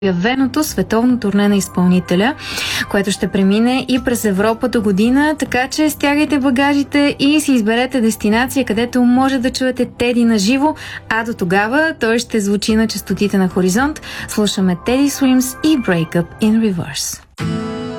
обявеното световно турне на изпълнителя, което ще премине и през Европа до година, така че стягайте багажите и си изберете дестинация, където може да чуете Теди на живо, а до тогава той ще звучи на честотите на Хоризонт. Слушаме Teddy Swims и Break Up in Reverse.